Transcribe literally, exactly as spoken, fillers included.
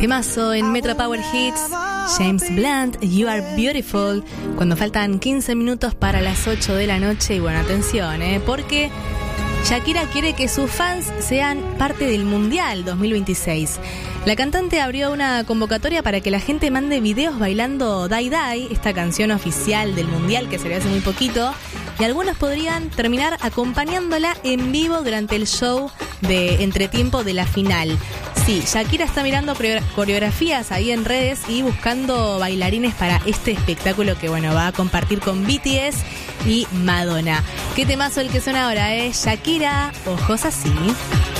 Temazo en Metro Power Hits, James Blunt, You Are Beautiful, cuando faltan quince minutos para las ocho de la noche. Y bueno, atención, ¿eh? Porque Shakira quiere que sus fans sean parte del Mundial dos mil veintiséis. La cantante abrió una convocatoria para que la gente mande videos bailando Die Die, esta canción oficial del Mundial que salió hace muy poquito, y algunos podrían terminar acompañándola en vivo durante el show de entretiempo de la final. Sí, Shakira está mirando coreografías ahí en redes y buscando bailarines para este espectáculo que, bueno, va a compartir con B T S y Madonna. ¿Qué temazo el que suena ahora, eh? Shakira, ojos así.